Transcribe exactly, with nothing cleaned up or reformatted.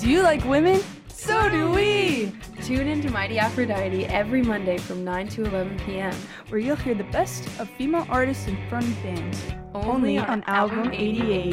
Do you like women? So do we! Tune in to Mighty Aphrodite every Monday from nine to eleven p.m. where you'll hear the best of female artists and front bands. Only, Only on Album eighty-eight.